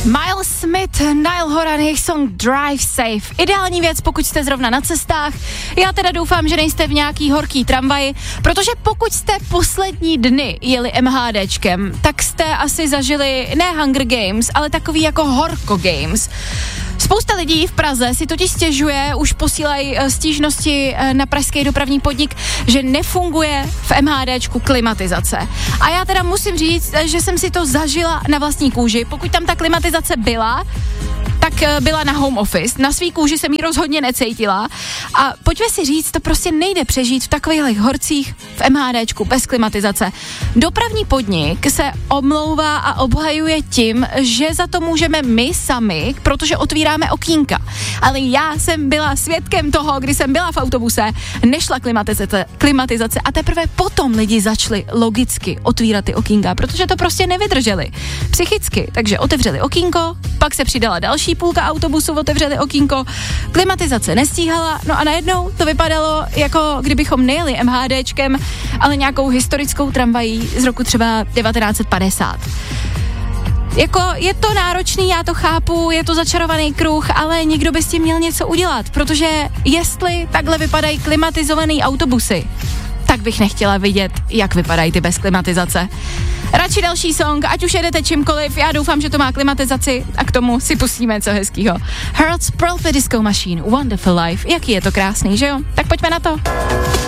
Miles Smith, Niall Horan, jejich song Drive Safe. Ideální věc, pokud jste zrovna na cestách. Já teda doufám, že nejste v nějaký horký tramvaji, protože pokud jste poslední dny jeli MHDčkem, tak jste asi zažili ne Hunger Games, ale takový jako Horko Games. Spousta lidí v Praze si totiž stěžuje, už posílají stížnosti na pražský dopravní podnik, že nefunguje v MHDčku klimatizace. A já teda musím říct, že jsem si to zažila na vlastní kůži. Pokud tam ta klimatizace byla, tak byla na home office. Na svý kůži jsem ji rozhodně necítila. A pojďme si říct, to prostě nejde přežít v takových horcích v MHDčku bez klimatizace. Dopravní podnik se omlouvá a obhajuje tím, že za to můžeme my sami, protože otvíráme okýnka. Ale já jsem byla svědkem toho, kdy jsem byla v autobuse, nešla klimatizace a teprve potom lidi začali logicky otvírat ty okýnka, protože to prostě nevydrželi psychicky. Takže otevřeli okýnko, pak se přidala další půlka autobusu, otevřeli okýnko, klimatizace nestíhala, no a najednou to vypadalo, jako kdybychom nejeli MHDčkem, ale nějakou historickou tramvají z roku třeba 1950. Jako je to náročný, já to chápu, je to začarovaný kruh, ale někdo by s tím měl něco udělat, protože jestli takhle vypadají klimatizovaný autobusy, tak bych nechtěla vidět, jak vypadají ty bez klimatizace. Radši další song, ať už jedete čímkoliv, já doufám, že to má klimatizaci a k tomu si pustíme něco hezkýho. Hearts, Pearl the Disco Machine, Wonderful Life, jaký je to krásný, že jo? Tak pojďme na to.